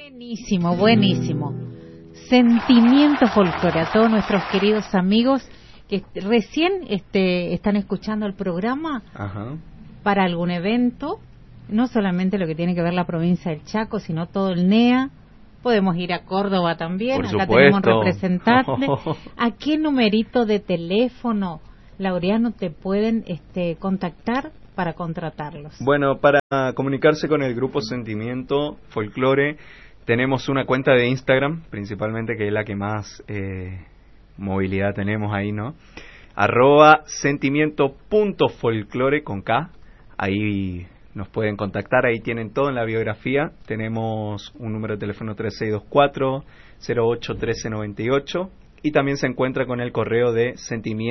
Buenísimo, buenísimo. Sentimiento folclore a todos nuestros queridos amigos que recién están escuchando el programa. Ajá. Para algún evento, no solamente lo que tiene que ver la provincia del Chaco, sino todo el NEA. Podemos ir a Córdoba también, Por acá supuesto. tenemos representante. ¿A qué numerito de teléfono, Laureano, te pueden contactar para contratarlos? Bueno, para comunicarse con el grupo Sentimiento Folclore, tenemos una cuenta de Instagram, principalmente, que es la que más movilidad tenemos ahí, ¿no? @sentimiento.folclore con K. Ahí nos pueden contactar, ahí tienen todo en la biografía. Tenemos un número de teléfono 3624-081398 y también se encuentra con el correo de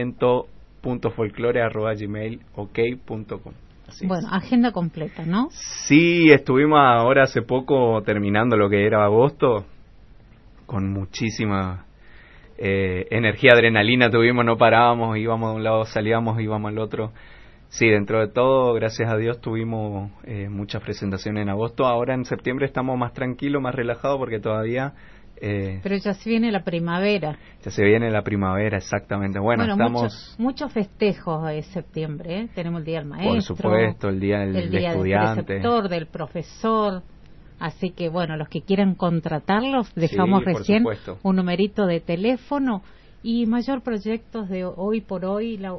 sentimiento.folclore@gmail.com. Bueno, agenda completa, ¿no? Sí, estuvimos ahora hace poco terminando lo que era agosto, con muchísima energía, adrenalina tuvimos, no parábamos, íbamos de un lado, salíamos, íbamos al otro. Sí, dentro de todo, gracias a Dios, tuvimos muchas presentaciones en agosto. Ahora en septiembre estamos más tranquilos, más relajados, porque todavía... pero ya se viene la primavera. Ya se viene la primavera, exactamente. Bueno, estamos... Muchos festejos de septiembre, ¿eh? Tenemos el Día del Maestro. Por supuesto, el Día del Estudiante. Del preceptor, del profesor. Así que, bueno, los que quieran contratarlos, dejamos recién un numerito de teléfono. ¿Y mayor proyectos de hoy por hoy, Lau?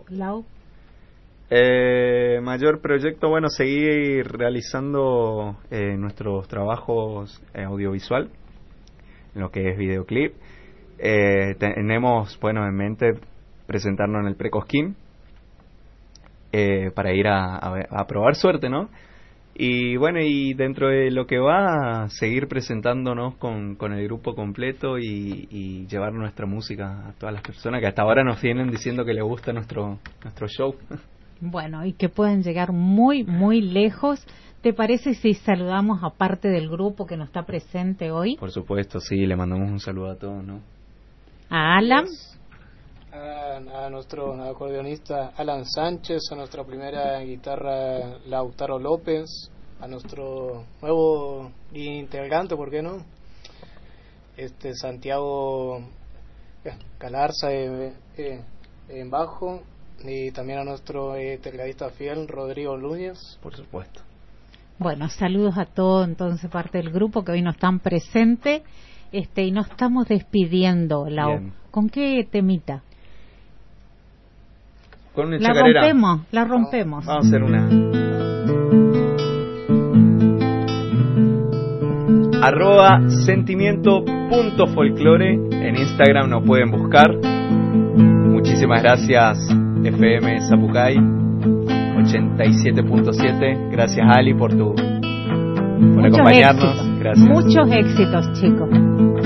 Mayor proyecto, bueno, seguir realizando nuestros trabajos audiovisual, en lo que es videoclip. Tenemos, bueno, en mente presentarnos en el Precosquín para ir a probar suerte, ¿no? Y bueno, y dentro de lo que va, a seguir presentándonos con el grupo completo y llevar nuestra música a todas las personas que hasta ahora nos vienen diciendo que les gusta nuestro show. Bueno, y que puedan llegar muy, muy lejos. ¿Te parece si saludamos a parte del grupo que no está presente hoy? Por supuesto, sí, le mandamos un saludo a todos, ¿no? A Alan. A nuestro acordeonista Alan Sánchez, a nuestra primera guitarra Lautaro López, a nuestro nuevo integrante, ¿por qué no? Santiago Galarza en bajo, y también a nuestro tecladista fiel Rodrigo Núñez. Por supuesto. Bueno, saludos a todos, entonces, parte del grupo que hoy no están presentes, y nos estamos despidiendo, Lau. Bien. ¿Con qué temita? Con una chacarera. La rompemos. Vamos a hacer una. @sentimiento.folclore en Instagram nos pueden buscar. Muchísimas gracias, FM Zapucay 87.7. Gracias, Ali, por acompañarnos. Éxitos. Gracias. Muchos éxitos, chicos.